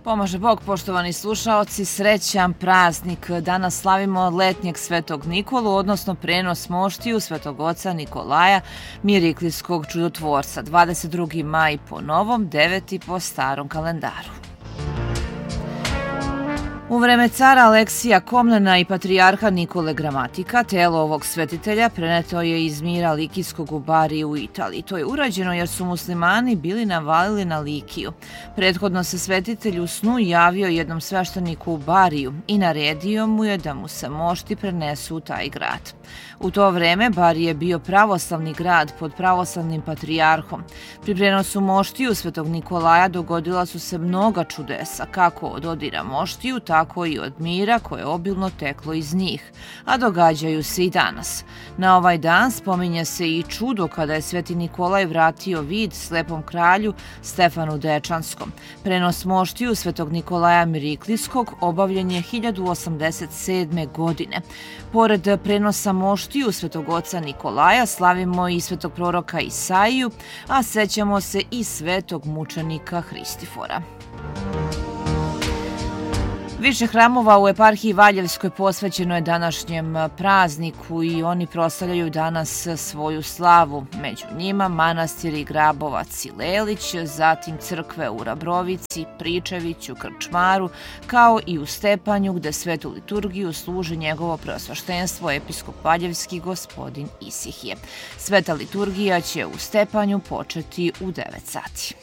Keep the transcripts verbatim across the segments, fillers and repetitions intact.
Pomaže Bog, poštovani slušaoci, srećan praznik. Danas slavimo letnjeg svetog Nikolu, odnosno prenos moštiju svetog oca Nikolaja, Miriklijskog čudotvorca. dvadeset drugi maj po novom, deveti po starom kalendaru. U vreme cara Aleksija Komnena i patrijarha Nikole Gramatika, telo ovog svetitelja preneto je iz Mira Likijskog u Bariju u Italiji. To je urađeno jer su muslimani bili navalili na Likiju. Prethodno se svetitelj u snu javio jednom svešteniku u Bariju i naredio mu je da mu se mošti prenesu u taj grad. U to vreme Bari je bio pravoslavni grad pod pravoslavnim patrijarhom. Pri prenosu moštiju svetog Nikolaja dogodila su se mnoga čudesa, kako od odira moštiju, tako i od mira koje obilno teklo iz njih, a događaju se i danas. Na ovaj dan spominje se i čudo kada je sveti Nikolaj vratio vid slepom kralju Stefanu Dečanskom. Prenos moštiju svetog Nikolaja Miriklijskog obavljen je hiljadu osamdeset sedme. godine. Pored prenosa moštiju svetog oca Nikolaja slavimo i svetog proroka Isaiju, a sećamo se i svetog mučenika Hristifora. Više hramova u eparhiji Valjevskoj posvećeno je današnjem prazniku i oni proslavljaju danas svoju slavu. Među njima manastiri Grabovac i Lelić, zatim crkve u Rabrovici, Pričeviću, Krčmaru, kao i u Stepanju gde svetu liturgiju služi njegovo preosvaštenstvo episkop Valjevski gospodin Isihije. Sveta liturgija će u Stepanju početi u devet sati.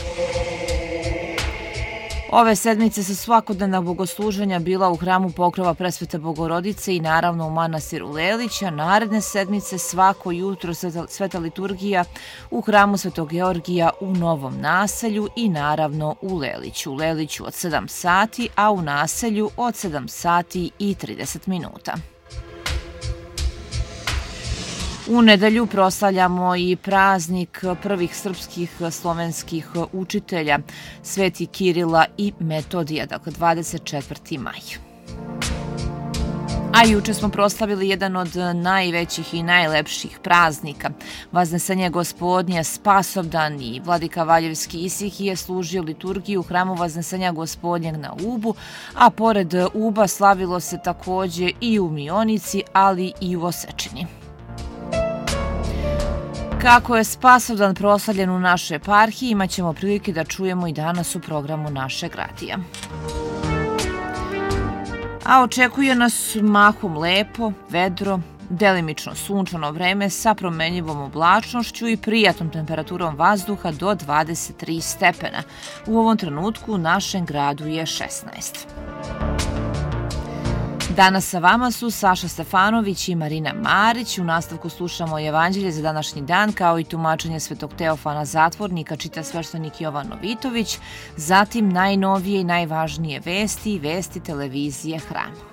Ove sedmice su svakodnevna bogosluženja bila u hramu Pokrova Presvete Bogorodice i naravno u manastiru Lelića. Naredne sedmice svako jutro sveta liturgija u hramu Svetog Georgija u Novom naselju i naravno u Leliću. U Leliću od sedam sati, a u naselju od sedam sati i trideset minuta. U nedelju proslavljamo i praznik prvih srpskih slovenskih učitelja, Sveti Kirila i Metodija, dakle dvadeset četvrti maj. A juče smo proslavili jedan od najvećih i najlepših praznika. Vaznesenje Gospodnje, Spasovdan i vladika Valjevski Isihije služio liturgiju u hramu Vaznesenja Gospodnjeg na Ubu, a pored Uba slavilo se takođe i u Mionici, ali i u Osečini. Kako je Spasovdan proslavljen u našoj eparhiji, imat ćemo prilike da čujemo i danas u programu našeg radija. A očekuje nas mahom lepo, vedro, delimično sunčano vreme sa promenljivom oblačnošću i prijatnom temperaturom vazduha do dvadeset tri stepena. U ovom trenutku u našem gradu je šesnaest. Danas sa vama su Saša Stefanović i Marina Marić. U nastavku slušamo Evanđelje za današnji dan, kao i tumačenje svetog Teofana Zatvornika, čita sveštenik Jovan Novitović, zatim najnovije i najvažnije vesti i vesti televizije Hram.